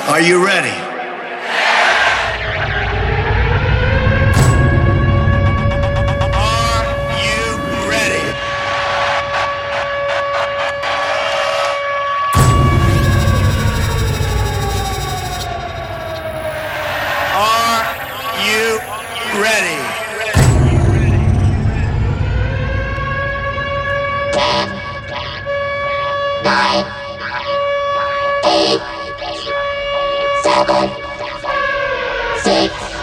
Are you ready? Ready. 10, 9, 8, 7,